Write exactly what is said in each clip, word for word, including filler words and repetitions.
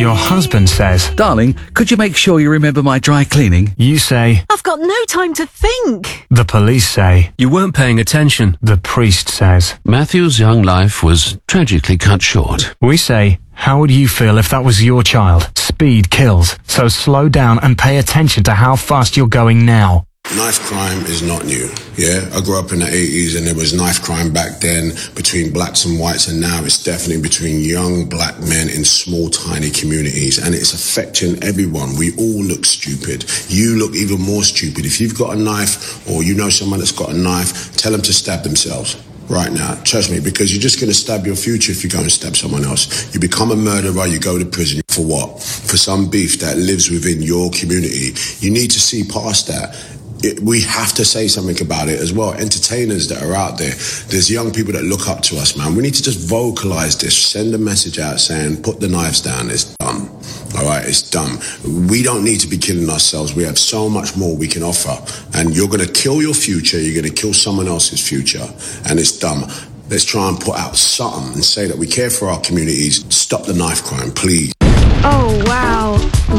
Your husband says, Darling, could you make sure you remember my dry cleaning? You say, I've got no time to think. the police say, You weren't paying attention. the priest says. Matthew's young life was tragically cut short. We say, how would you feel if that was your child? Speed kills, so slow down and pay attention to how fast you're going now. Knife crime is not new, yeah? I grew up in the eighties and there was knife crime back then between blacks and whites, and now it's definitely between young black men in small, tiny communities, and it's affecting everyone. We all look stupid. You look even more stupid. If you've got a knife or you know someone that's got a knife, tell them to stab themselves. Right now, trust me, because you're just going to stab your future if you go and stab someone else. You become a murderer, you go to prison. For what? For some beef that lives within your community. You need to see past that. It, we have to say something about it as well. Entertainers that are out there, there's young people that look up to us, man. We need to just vocalize this, send a message out saying, put the knives down, it's done. All right, it's done. We don't need to be killing ourselves. We have so much more we can offer. And you're going to kill your future, you're going to kill someone else's future, and it's dumb. Let's try and put out something and say that we care for our communities. Stop the knife crime, please. Oh, wow.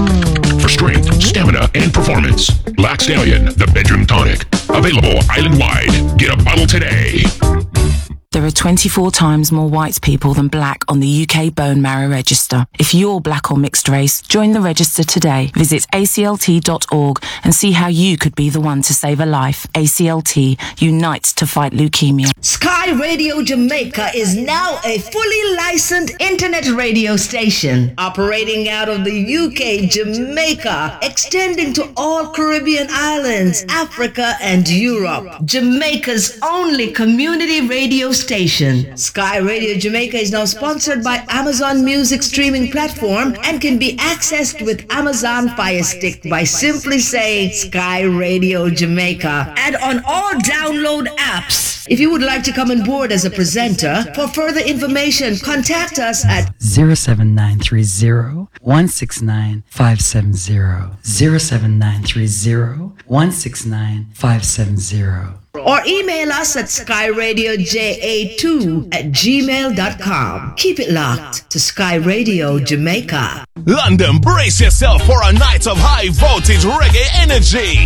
For strength, stamina, and performance, Black Stallion, the bedroom tonic. Available island-wide. Get a bottle today. There are twenty-four times more white people than black on the U K Bone Marrow Register. If you're black or mixed race, join the register today. Visit A C L T dot org and see how you could be the one to save a life. A C L T unites to fight leukemia. Sky Radio Jamaica is now a fully licensed internet radio station operating out of the U K, Jamaica, extending to all Caribbean islands, Africa, and Europe. Jamaica's only community radio station. Station. Sky Radio Jamaica is now sponsored by Amazon Music streaming platform and can be accessed with Amazon Fire Stick by simply saying Sky Radio Jamaica and on all download apps. If you would like to come on board as a presenter, for further information, contact us at zero seven nine three zero, one six nine, five seven zero, zero seven nine three zero, one six nine, five seven zero. Or email us at sky radio j a two at gmail dot com. Keep it locked to Sky Radio Jamaica. London, brace yourself for a night of high voltage reggae energy.